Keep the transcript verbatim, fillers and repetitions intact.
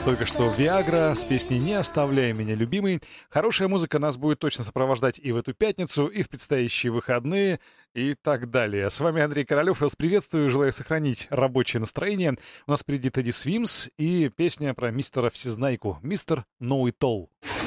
Только что Виагра с песней «Не оставляй меня, любимый». Хорошая музыка нас будет точно сопровождать и в эту пятницу, и в предстоящие выходные, и так далее. С вами Андрей Королёв. Вас приветствую, желаю сохранить рабочее настроение. У нас впереди Тедди Свимс и песня про мистера Всезнайку. «Мистер Know It All».